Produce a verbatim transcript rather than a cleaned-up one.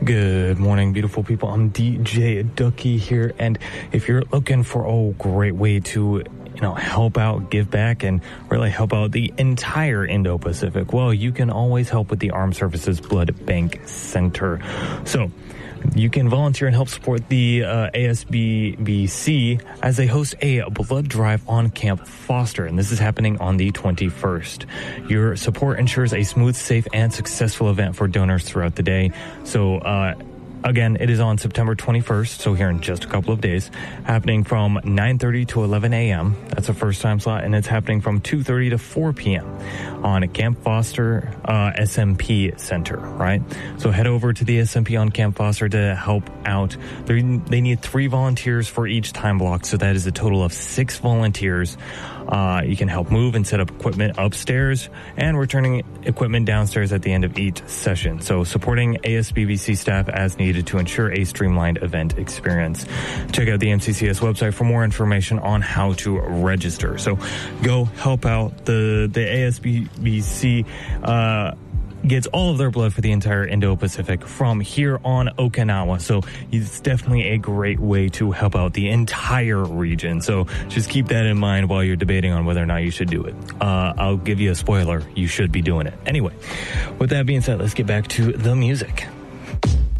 Good morning, beautiful people. I'm D J Ducky here, and if you're looking for a great way to, you know, help out, give back, and really help out the entire Indo-Pacific, well, you can always help with the Armed Services Blood Bank Center. So you can volunteer and help support the uh, A S B B C as they host a blood drive on Camp Foster, and this is happening on the twenty-first. Your support ensures a smooth, safe, and successful event for donors throughout the day. So, uh, again, it is on September twenty-first, so here in just a couple of days, happening from nine thirty to eleven a.m. That's a first-time slot, and it's happening from two thirty to four p.m. on Camp Foster uh, S M P Center, right? So head over to the S M P on Camp Foster to help out. They're, they need three volunteers for each time block, so that is a total of six volunteers. Uh, you can help move and set up equipment upstairs and returning equipment downstairs at the end of each session. So supporting A S B B C staff as needed to ensure a streamlined event experience. Check out the M C C S website for more information on how to register. So go help out. The, the A S B B C uh, gets all of their blood for the entire Indo-Pacific from here on Okinawa. So it's definitely a great way to help out the entire region. So just keep that in mind while you're debating on whether or not you should do it. Uh, I'll give you a spoiler. You should be doing it. Anyway, with that being said, let's get back to the music.